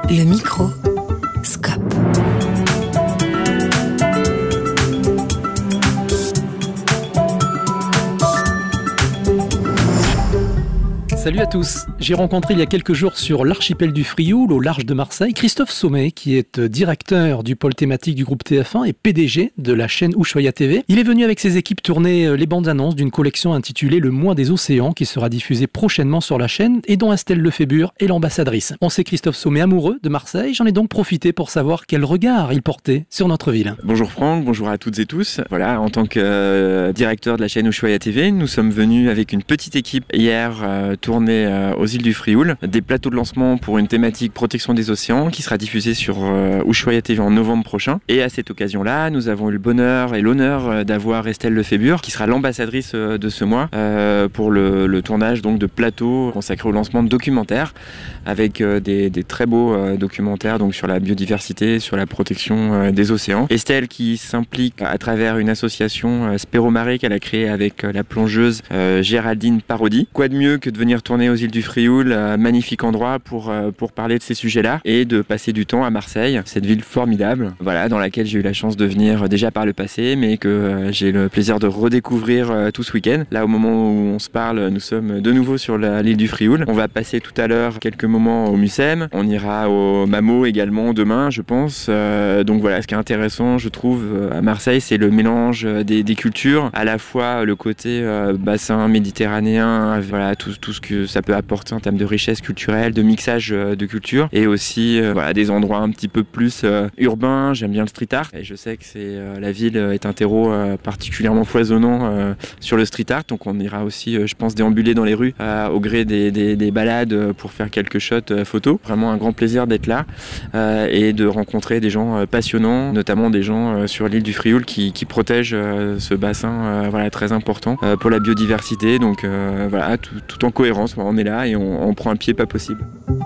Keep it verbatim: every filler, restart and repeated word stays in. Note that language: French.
Le micro, Scope. Salut à tous. J'ai rencontré il y a quelques jours sur l'archipel du Frioul, au large de Marseille, Christophe Sommet, qui est directeur du pôle thématique du groupe T F un et P D G de la chaîne Ushuaïa T V. Il est venu avec ses équipes tourner les bandes annonces d'une collection intitulée Le Mois des Océans, qui sera diffusée prochainement sur la chaîne et dont Estelle Lefébure est l'ambassadrice. On sait Christophe Sommet amoureux de Marseille. J'en ai donc profité pour savoir quel regard il portait sur notre ville. Bonjour Franck, bonjour à toutes et tous. Voilà, en tant que euh, directeur de la chaîne Ushuaïa T V, nous sommes venus avec une petite équipe hier euh, tourner euh, aux îles du Frioul, des plateaux de lancement pour une thématique protection des océans qui sera diffusée sur euh, Ushuaïa T V en novembre prochain. Et à cette occasion-là, nous avons eu le bonheur et l'honneur euh, d'avoir Estelle Lefébure qui sera l'ambassadrice euh, de ce mois euh, pour le, le tournage donc de plateaux consacrés au lancement de documentaires avec euh, des, des très beaux euh, documentaires donc sur la biodiversité, sur la protection euh, des océans. Estelle qui s'implique à travers une association euh, Spéromarée qu'elle a créée avec euh, la plongeuse euh, Géraldine Parodi. Quoi de mieux que de venir tourner aux îles du Frioul, euh, magnifique endroit pour, euh, pour parler de ces sujets-là et de passer du temps à Marseille, cette ville formidable, voilà, dans laquelle j'ai eu la chance de venir déjà par le passé, mais que euh, j'ai le plaisir de redécouvrir euh, tout ce week-end. Là, au moment où on se parle, nous sommes de nouveau sur la, l'île du Frioul. On va passer tout à l'heure quelques moments au Mucem. On ira au Mamo également demain, je pense. Euh, donc voilà, ce qui est intéressant, je trouve, à Marseille, c'est le mélange des, des cultures, à la fois le côté euh, bassin méditerranéen, voilà, tout, tout ce que ça peut apporter en termes de richesse culturelle, de mixage euh, de culture, et aussi euh, voilà, des endroits un petit peu plus euh, urbains. J'aime bien le street art, et je sais que c'est, euh, la ville est un terreau euh, particulièrement foisonnant euh, sur le street art, donc on ira aussi, euh, je pense, déambuler dans les rues euh, au gré des, des, des balades euh, pour faire quelques shots euh, photos. Vraiment un grand plaisir d'être là euh, et de rencontrer des gens euh, passionnants, notamment des gens euh, sur l'île du Frioul qui, qui protègent euh, ce bassin euh, voilà, très important euh, pour la biodiversité, donc euh, voilà, tout, tout en cohérence, on est là et on, on prend un pied pas possible.